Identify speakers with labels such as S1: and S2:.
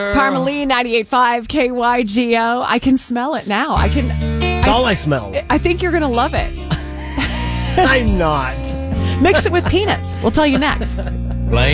S1: Parmalee, 98.5 KYGO. I can smell it now.
S2: It's all I smell.
S1: I think you're going to love it.
S2: I'm not.
S1: Mix it with peanuts. We'll tell you next.